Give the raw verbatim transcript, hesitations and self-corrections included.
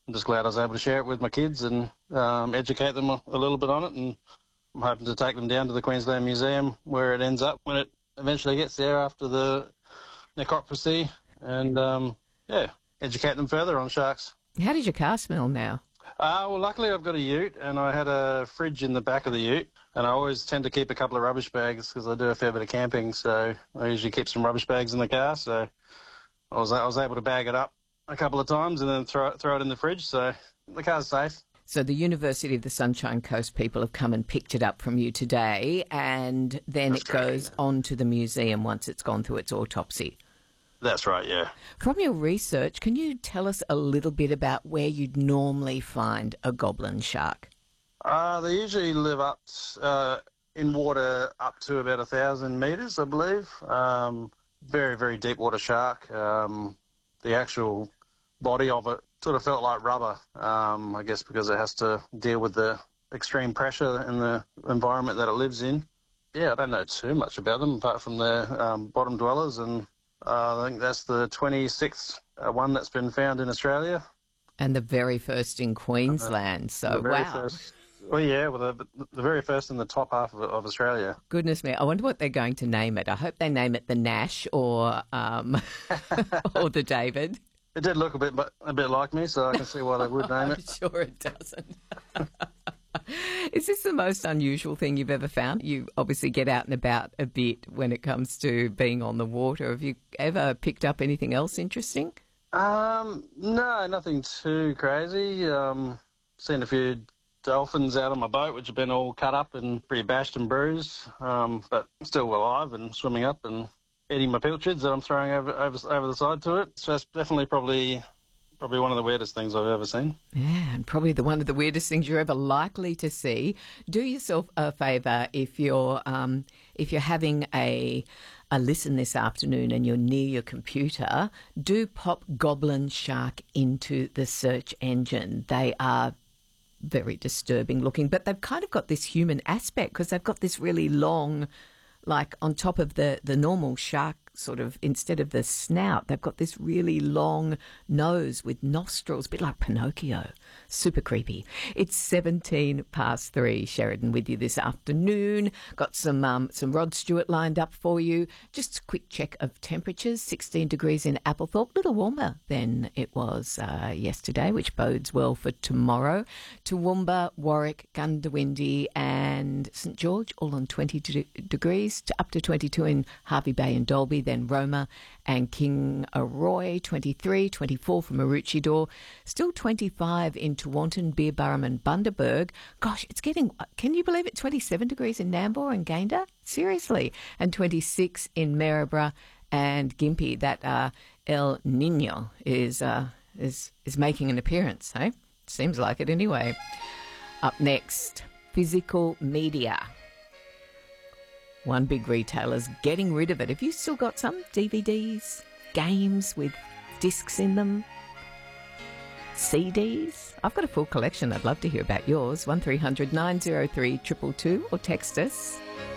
I'm just glad I was able to share it with my kids and um, educate them a, a little bit on it, and I'm hoping to take them down to the Queensland Museum where it ends up when it eventually gets there after the necropsy, and, um, yeah, educate them further on sharks. How does your car smell now? Uh, well, luckily I've got a ute, and I had a fridge in the back of the ute, and I always tend to keep a couple of rubbish bags because I do a fair bit of camping, so I usually keep some rubbish bags in the car, so I was, I was able to bag it up a couple of times and then throw it, throw it in the fridge, so the car's safe. So the University of the Sunshine Coast people have come and picked it up from you today, and then That's it goes correct. on to the museum once it's gone through its autopsy. That's right, yeah. From your research, can you tell us a little bit about where you'd normally find a goblin shark? Uh, they usually live up uh, in water up to about a thousand metres, I believe. Um, very, very deep water shark. Um, the actual body of it sort of felt like rubber, um, I guess because it has to deal with the extreme pressure in the environment that it lives in. Yeah, I don't know too much about them apart from their um, bottom dwellers, and uh, I think that's the twenty-sixth uh, one that's been found in Australia. And the very first in Queensland, so The very wow. first, well, yeah, well, the, the very first in the top half of, of Australia. Goodness me, I wonder what they're going to name it. I hope they name it the Nash or um, or the David. It did look a bit a bit like me, so I can see why they would name I'm it. sure it doesn't. Is this the most unusual thing you've ever found? You obviously get out and about a bit when it comes to being on the water. Have you ever picked up anything else interesting? Um, no, nothing too crazy. Um, seen a few dolphins out on my boat, which have been all cut up and pretty bashed and bruised, um, but still alive and swimming up and eating my pilchards that I'm throwing over, over over the side to it. So that's definitely probably probably one of the weirdest things I've ever seen. Yeah, and probably the one of the weirdest things you're ever likely to see. Do yourself a favour if you're um, if you're having a a listen this afternoon and you're near your computer, do pop goblin shark into the search engine. They are very disturbing looking, but they've kind of got this human aspect because they've got this really long, like on top of the, the normal shark sort of, instead of the snout, they've got this really long nose with nostrils, a bit like Pinocchio. Super creepy. It's seventeen past three. Sheridan with you this afternoon. Got some um, some Rod Stewart lined up for you. Just a quick check of temperatures. sixteen degrees in Applethorpe. A little warmer than it was uh, yesterday, which bodes well for tomorrow. Toowoomba, Warwick, Gundawindi and St George all on twenty de- degrees, to up to twenty-two in Harvey Bay and Dalby. Then Roma and Kingaroy, twenty-three, twenty-four for Maroochydore. Still twenty-five in Tewantin, Beerburrum and Bundaberg. Gosh, it's getting, can you believe it, twenty-seven degrees in Nambour and Gayndah? Seriously. And twenty-six in Maryborough and Gympie. That uh, El Nino is, uh, is, is making an appearance, eh? Seems like it anyway. Up next, physical media. One big retailer's getting rid of it. Have you still got some D V Ds, games with discs in them, C Ds? I've got a full collection. I'd love to hear about yours. one three hundred nine oh three two two two or text us